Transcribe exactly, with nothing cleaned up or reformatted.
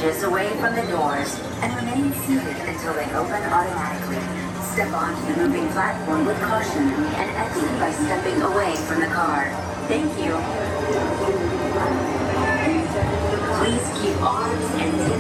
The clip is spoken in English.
inches away from the doors and remain seated until they open automatically. Step onto the moving platform with caution and exit by stepping away from the car. Thank you. Please keep arms and